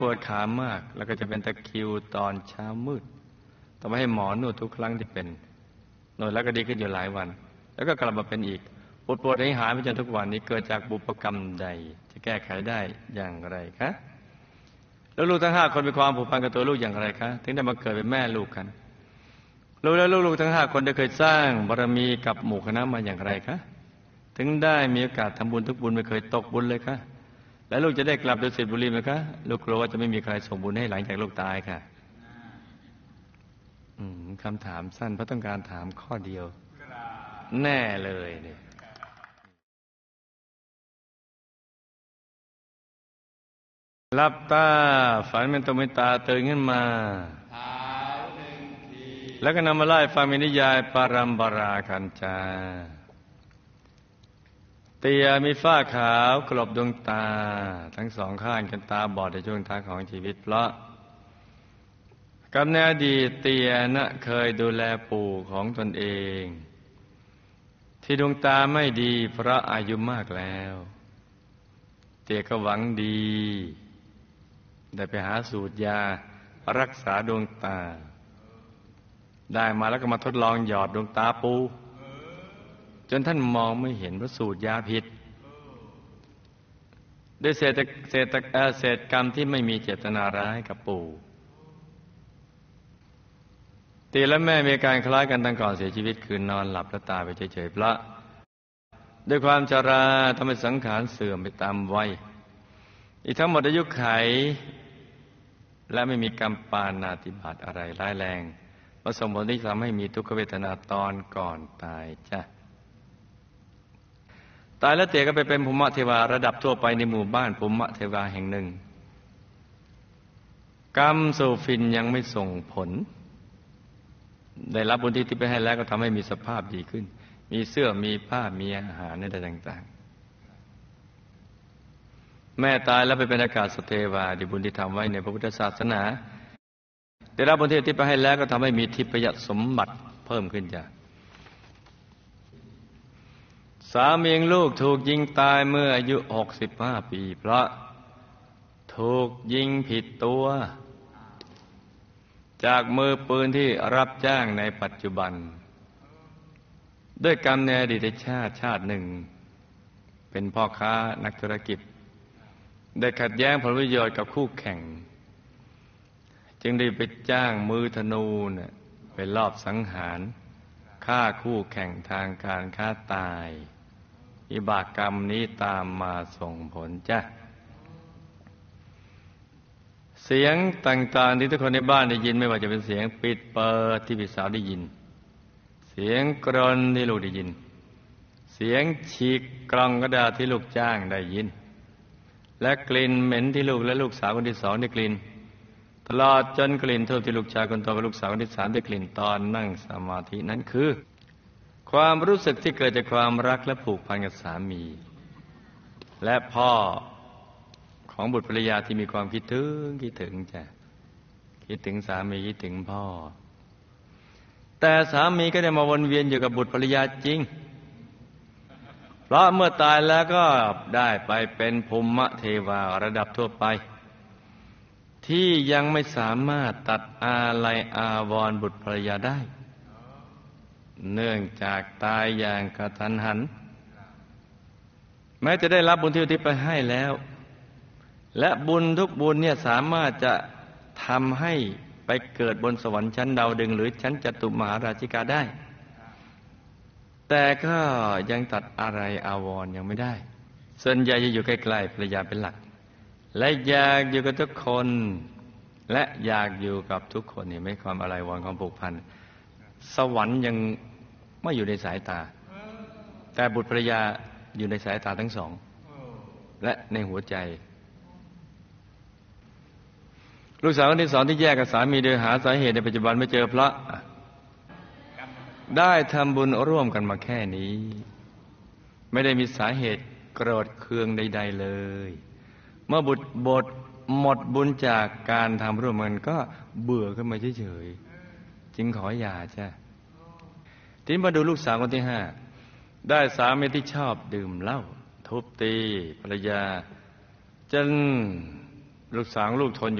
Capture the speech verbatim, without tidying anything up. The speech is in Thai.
ปวดขามากแล้วก็จะเป็นตะคริวตอนเช้ามืดต้องไปให้หมอนวดทุกครั้งที่เป็นนวดแล้วก็ดีขึ้นอยู่หลายวันแล้วก็กลับมาเป็นอีกปวดปวดให้หายไปจนทุกวันนี้เกิดจากบุพกรรมใดจะแก้ไขได้อย่างไรคะแล้วลูกทั้งห้าคนมีความผูกพันกับตัวลูกอย่างไรคะถึงได้มาเกิดเป็นแม่ลูกกันลูกและลูกๆทั้งห้าคนได้เคยสร้างบารมีกับหมู่คณะมาอย่างไรคะถึงได้มีโอกาสทำบุญทุกบุญไม่เคยตกบุญเลยคะแล้วลูกจะได้กลับดุสิตบุรีไหมคะลูกกลัวว่าจะไม่มีใครส่งบุญให้หลังจากลูกตายค่ะคำถามสั้นเพราะต้องการถามข้อเดียวแน่เลยเนี่ยหลับตาฝันเป็นตุมิตาตื่นขึ้นมาแล้วก็นำมาไล่ฟังนิยายปารัมปราคัญจาเตียมีฝ้าขาวกลบดวงตาทั้งสองข้างจนตาบอดในช่วงท้ายของชีวิตเพราะกับในอดีตเตียนะเคยดูแลปู่ของตนเองที่ดวงตาไม่ดีเพราะอายุมากแล้วเตียก็หวังดีได้ไปหาสูตรยารักษาดวงตาได้มาแล้วก็มาทดลองหยอดดวงตาปู่จนท่านมองไม่เห็นว่าสูตรยาผิดด้วยเศษเศษเศษกรรมที่ไม่มีเจตนาร้ายกับปู่ตีและแม่มีการคล้ายกันตั้งก่อนเสียชีวิตคือนอนหลับและตายไปเฉยๆเพราะด้วยความชราทำให้สังขารเสื่อมไปตามวัยอีกทั้งหมดอายุไขและไม่มีกรรมปาณาติบาตอะไรร้ายแรงมาส่งผลที่ทำให้มีทุกขเวทนาตอนก่อนตายจ้ะตายแล้วเต๋ก็ไปเป็นภูมิเทวาระดับทั่วไปในหมู่บ้านภูมิเทวาแห่งหนึ่งกรรมโซฟินยังไม่ส่งผลได้รับบุญที่ไปให้แล้วก็ทำให้มีสภาพดีขึ้นมีเสื้อมีผ้ามีอาหารในต่างๆแม่ตายแล้วไปเป็นอากาศสเทวาดีบุญที่ทำไว้ในพระพุทธศาสนาได้รับบุญที่ไปให้แล้วก็ทำให้มีทิพยสมบัติเพิ่มขึ้นจ้ะสามีลูกถูกยิงตายเมื่ออายุหกสิบห้าปีเพราะถูกยิงผิดตัวจากมือปืนที่รับจ้างในปัจจุบันด้วยกรรมในอดีตชาติชาติหนึ่งเป็นพ่อค้านักธุรกิจได้ขัดแย้งผลประโยชน์กับคู่แข่งจึงได้ไปจ้างมือธนูเนี่ยไปลอบสังหารฆ่าคู่แข่งทางการค้าตายวิบากกรรมนี้ตามมาส่งผลจ้ะเสียงต่างๆที่ทุกคนในบ้านได้ยินไม่ว่าจะเป็นเสียงปิดเปิดที่พี่สาวได้ยินเสียงกรนที่ลูกได้ยินเสียงฉีกกล่องกระดาษที่ลูกจ้างได้ยินและกลิ่นเหม็นที่ลูกและลูกสาวคนที่สองได้กลิ่นตลอดจนกลิ่นทูบที่ลูกชายคนโตกับลูกสาวคนที่สามได้กลิ่นตอนนั่งสมาธินั้นคือความรู้สึกที่เกิดจากความรักและผูกพันกับสามีและพ่อของบุตรภรรยาที่มีความคิดถึงคิดถึงจ้ะคิดถึงสามีคิดถึงพ่อแต่สามีก็ได้มาวนเวียนอยู่กับบุตรภรรยาจริงเพราะเมื่อตายแล้วก็ได้ไปเป็นภูมิเทวาระดับทั่วไปที่ยังไม่สามารถตัดอาลัยอาวรณ์บุตรภรรยาได้เนื่องจากตายอย่างกระทันหันแม้จะได้รับบุญที่อุทิศไปให้แล้วและบุญทุกบุญเนี่ยสามารถจะทำให้ไปเกิดบนสวรรค์ชั้นดาวดึงส์หรือชั้นจตุมหาราชิกาได้แต่ก็ยังตัดอะไรอาวรณ์ยังไม่ได้ส่วนใหญ่จะอยู่ใกล้ๆภรรยาเป็นหลักและอยากอยู่กับทุกคนและอยากอยู่กับทุกคนนี่ไม่ความอะไรวรความผูกพันสวรรค์ยังไม่อยู่ในสายตาแต่บุตรภรรยาอยู่ในสายตาทั้งสองและในหัวใจลูกสาวคนที่สองที่แยกกับสามีโดยหาสาเหตุในปัจจุบันไม่เจอเพราะได้ทำบุญร่วมกันมาแค่นี้ไม่ได้มีสาเหตุโกรธเคืองใดๆเลยเมื่อบุตรบทหมดบุญจากการทำร่วมกันก็เบื่อขึ้นมาเฉยๆจึงขอหย่าจ้ะทีนี้มาดูลูกสาวคนที่ห้าได้สามีที่ชอบดื่มเหล้าทุบตีภรรยาจนลูกสาวลูกทน